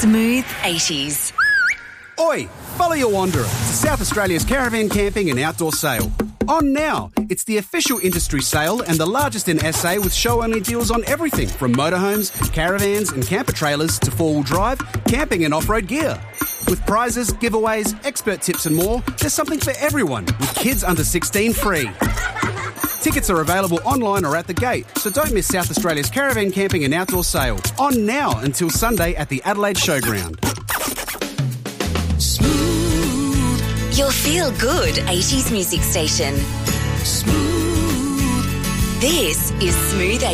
Smooth 80s. Oi, follow your wanderer to South Australia's caravan camping and outdoor sale. On now, it's the official industry sale and the largest in SA with show-only deals on everything from motorhomes, caravans and camper trailers to four-wheel drive, camping and off-road gear. With prizes, giveaways, expert tips and more, there's something for everyone with kids under 16 free. Tickets are available online or at the gate, so don't miss South Australia's caravan camping and outdoor sale. On now until Sunday at the Adelaide Showground. Smooth. Your feel-good 80s music station. Smooth. This is Smooth